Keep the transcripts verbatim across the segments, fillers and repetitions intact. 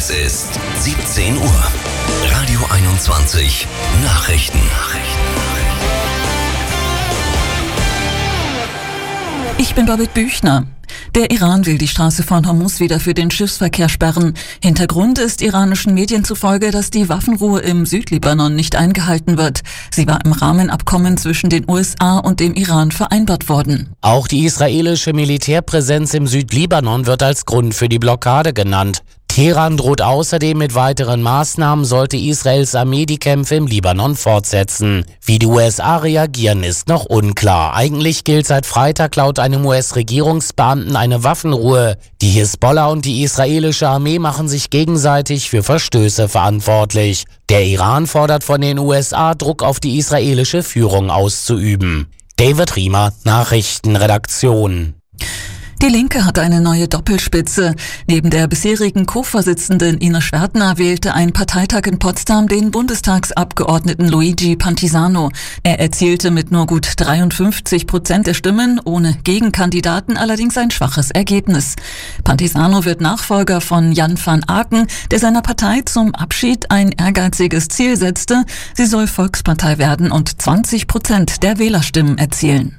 Es ist siebzehn Uhr. Radio einundzwanzig Nachrichten. Ich bin Babette Büchner. Der Iran will die Straße von Hormuz wieder für den Schiffsverkehr sperren. Hintergrund ist iranischen Medien zufolge, dass die Waffenruhe im Südlibanon nicht eingehalten wird. Sie war im Rahmenabkommen zwischen den U S A und dem Iran vereinbart worden. Auch die israelische Militärpräsenz im Südlibanon wird als Grund für die Blockade genannt. Teheran droht außerdem mit weiteren Maßnahmen, sollte Israels Armee die Kämpfe im Libanon fortsetzen. Wie die U S A reagieren, ist noch unklar. Eigentlich gilt seit Freitag laut einem U S-Regierungsbeamten eine Waffenruhe. Die Hisbollah und die israelische Armee machen sich gegenseitig für Verstöße verantwortlich. Der Iran fordert von den U S A, Druck auf die israelische Führung auszuüben. David Riemer, Nachrichtenredaktion. Die Linke hat eine neue Doppelspitze. Neben der bisherigen Co-Vorsitzenden Ines Schwertner wählte ein Parteitag in Potsdam den Bundestagsabgeordneten Luigi Pantisano. Er erzielte mit nur gut dreiundfünfzig Prozent der Stimmen, ohne Gegenkandidaten allerdings ein schwaches Ergebnis. Pantisano wird Nachfolger von Jan van Aken, der seiner Partei zum Abschied ein ehrgeiziges Ziel setzte. Sie soll Volkspartei werden und zwanzig Prozent der Wählerstimmen erzielen.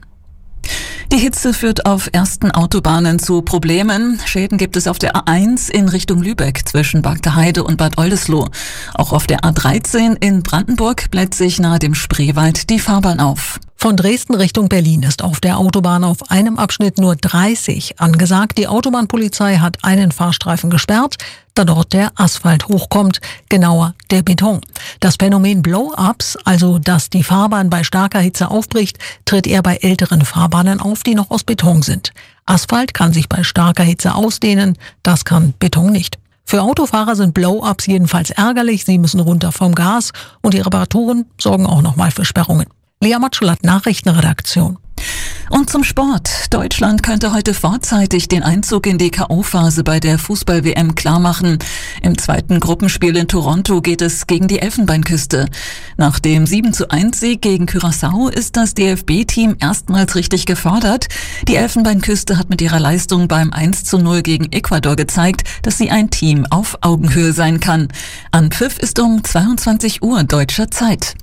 Die Hitze führt auf ersten Autobahnen zu Problemen. Schäden gibt es auf der A eins in Richtung Lübeck zwischen Bagdaheide und Bad Oldesloe. Auch auf der A dreizehn in Brandenburg bläht sich nahe dem Spreewald die Fahrbahn auf. Von Dresden Richtung Berlin ist auf der Autobahn auf einem Abschnitt nur dreißig angesagt. Die Autobahnpolizei hat einen Fahrstreifen gesperrt, da dort der Asphalt hochkommt, genauer der Beton. Das Phänomen Blow-ups, also dass die Fahrbahn bei starker Hitze aufbricht, tritt eher bei älteren Fahrbahnen auf, die noch aus Beton sind. Asphalt kann sich bei starker Hitze ausdehnen, das kann Beton nicht. Für Autofahrer sind Blow-ups jedenfalls ärgerlich, sie müssen runter vom Gas und die Reparaturen sorgen auch nochmal für Sperrungen. Lea Matschullat, Nachrichtenredaktion. Und zum Sport. Deutschland könnte heute vorzeitig den Einzug in die K O-Phase bei der Fußball-W M klarmachen. Im zweiten Gruppenspiel in Toronto geht es gegen die Elfenbeinküste. Nach dem sieben zu eins Sieg gegen Curaçao ist das D F B-Team erstmals richtig gefordert. Die Elfenbeinküste hat mit ihrer Leistung beim eins zu null gegen Ecuador gezeigt, dass sie ein Team auf Augenhöhe sein kann. Anpfiff ist um zweiundzwanzig Uhr deutscher Zeit.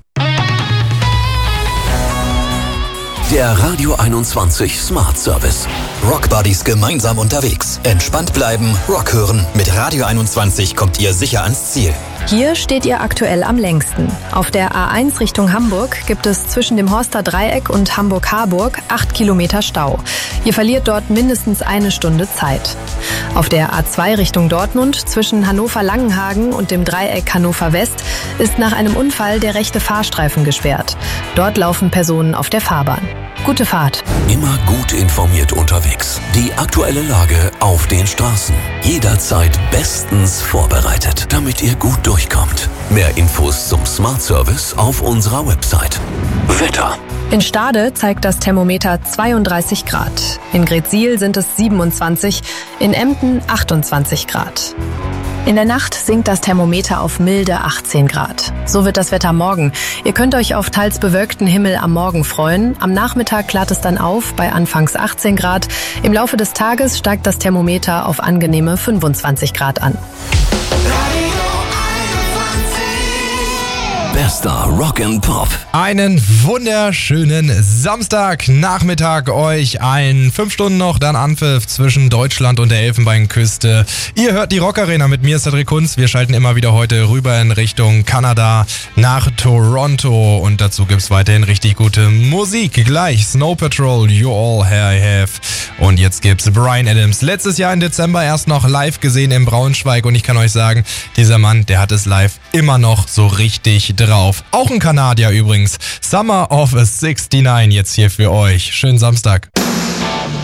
Der Radio einundzwanzig Smart Service. Rock Buddies gemeinsam unterwegs. Entspannt bleiben, Rock hören. Mit Radio einundzwanzig kommt ihr sicher ans Ziel. Hier steht ihr aktuell am längsten. Auf der A eins Richtung Hamburg gibt es zwischen dem Horster Dreieck und Hamburg-Harburg acht Kilometer Stau. Ihr verliert dort mindestens eine Stunde Zeit. Auf der A zwei Richtung Dortmund zwischen Hannover-Langenhagen und dem Dreieck Hannover-West ist nach einem Unfall der rechte Fahrstreifen gesperrt. Dort laufen Personen auf der Fahrbahn. Gute Fahrt. Immer gut informiert unterwegs. Die aktuelle Lage auf den Straßen. Jederzeit bestens vorbereitet, damit ihr gut durchkommt. Mehr Infos zum Smart Service auf unserer Website. Wetter. In Stade zeigt das Thermometer zweiunddreißig Grad. In Gretzsiel sind es siebenundzwanzig, in Emden achtundzwanzig Grad. In der Nacht sinkt das Thermometer auf milde achtzehn Grad. So wird das Wetter morgen. Ihr könnt euch auf teils bewölkten Himmel am Morgen freuen. Am Nachmittag klart es dann auf bei anfangs achtzehn Grad. Im Laufe des Tages steigt das Thermometer auf angenehme fünfundzwanzig Grad an. Bester Rock and Pop. Einen wunderschönen Samstagnachmittag euch allen. Fünf Stunden noch, dann Anpfiff zwischen Deutschland und der Elfenbeinküste. Ihr hört die Rock Arena, mit mir Cedric Kunz. Wir schalten immer wieder heute rüber in Richtung Kanada nach Toronto. Und dazu gibt's weiterhin richtig gute Musik. Gleich Snow Patrol, You All I Have. Und jetzt gibt's Bryan Adams. Letztes Jahr im Dezember erst noch live gesehen in Braunschweig. Und ich kann euch sagen, dieser Mann, der hat es live immer noch so richtig drauf. Auch ein Kanadier übrigens. Summer of sixty-nine jetzt hier für euch. Schönen Samstag.